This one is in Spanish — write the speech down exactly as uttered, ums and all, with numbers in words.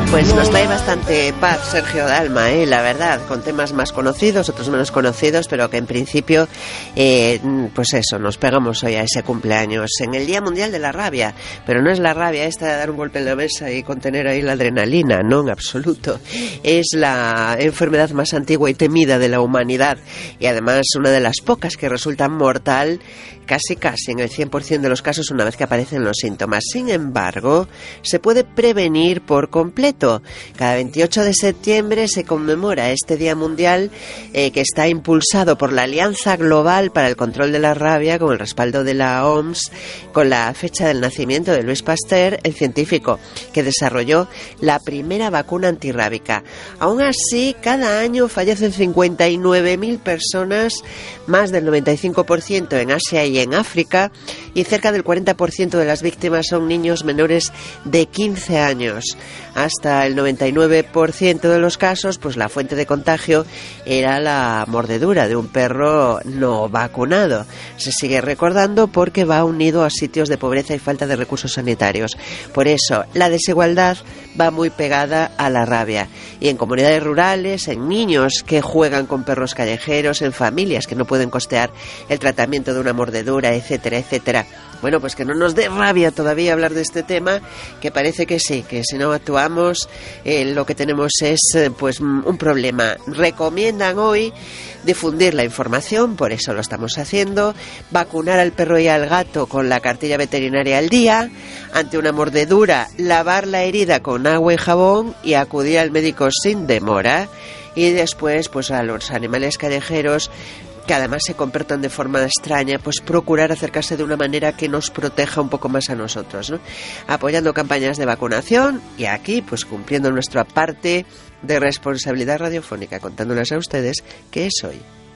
Pues nos trae bastante paz Sergio Dalma, ¿eh? La verdad, con temas más conocidos, otros menos conocidos, pero que en principio, eh, pues eso, nos pegamos hoy a ese cumpleaños en el Día Mundial de la Rabia, pero no es la rabia esta de dar un golpe en la mesa y contener ahí la adrenalina, no, en absoluto. Es la enfermedad más antigua y temida de la humanidad y además una de las pocas que resulta mortal casi casi en el cien por ciento de los casos una vez que aparecen los síntomas. Sin embargo, se puede prevenir por completo. Cada veintiocho de septiembre se conmemora este Día Mundial eh, que está impulsado por la Alianza Global para el Control de la Rabia con el respaldo de la O M S, con la fecha del nacimiento de Louis Pasteur, el científico que desarrolló la primera vacuna antirrábica. Aún así, cada año fallecen cincuenta y nueve mil personas, más del noventa y cinco por ciento en Asia y en África, y cerca del cuarenta por ciento de las víctimas son niños menores de quince años. Hasta el noventa y nueve por ciento de los casos, pues la fuente de contagio era la mordedura de un perro no vacunado. Se sigue recordando porque va unido a sitios de pobreza y falta de recursos sanitarios. Por eso, la desigualdad va muy pegada a la rabia. Y en comunidades rurales, en niños que juegan con perros callejeros, en familias que no pueden costear el tratamiento de una mordedura, etcétera, etcétera. Bueno, pues que no nos dé rabia todavía hablar de este tema, que parece que sí, que si no actuamos eh, lo que tenemos es eh, pues un problema. Recomiendan hoy difundir la información, por eso lo estamos haciendo, vacunar al perro y al gato con la cartilla veterinaria al día, ante una mordedura, lavar la herida con agua y jabón y acudir al médico sin demora. Y después, pues a los animales callejeros, que además se comportan de forma extraña, pues procurar acercarse de una manera que nos proteja un poco más a nosotros, ¿no? Apoyando campañas de vacunación y aquí, pues cumpliendo nuestra parte de responsabilidad radiofónica, contándoles a ustedes qué es hoy.